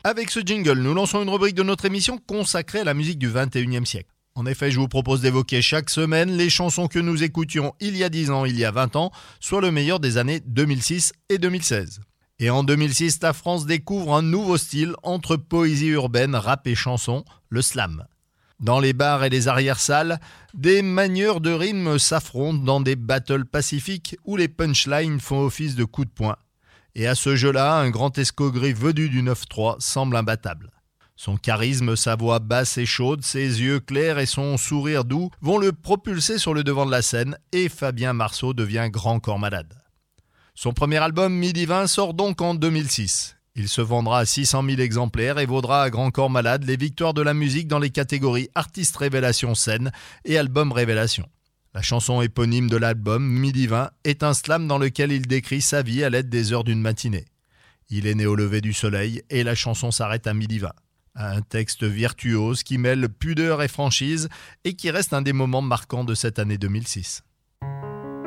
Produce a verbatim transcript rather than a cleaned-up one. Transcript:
Avec ce jingle, nous lançons une rubrique de notre émission consacrée à la musique du vingt et unième siècle. En effet, je vous propose d'évoquer chaque semaine les chansons que nous écoutions il y a dix ans, il y a vingt ans, soit le meilleur des années deux mille six et deux mille seize. Et en deux mille six, la France découvre un nouveau style entre poésie urbaine, rap et chanson, le slam. Dans les bars et les arrière-salles, des manieurs de rimes s'affrontent dans des battles pacifiques où les punchlines font office de coups de poing. Et à ce jeu-là, un grand escogrille venu du neuf trois semble imbattable. Son charisme, sa voix basse et chaude, ses yeux clairs et son sourire doux vont le propulser sur le devant de la scène et Fabien Marceau devient grand corps malade. Son premier album, Midi vingt, sort donc en deux mille six. Il se vendra à six cent mille exemplaires et vaudra à Grand Corps Malade les victoires de la musique dans les catégories Artiste Révélation Scène et Album Révélation. La chanson éponyme de l'album, Midi vingt, est un slam dans lequel il décrit sa vie à l'aide des heures d'une matinée. Il est né au lever du soleil et la chanson s'arrête à midi vingt. Un texte virtuose qui mêle pudeur et franchise et qui reste un des moments marquants de cette année deux mille six.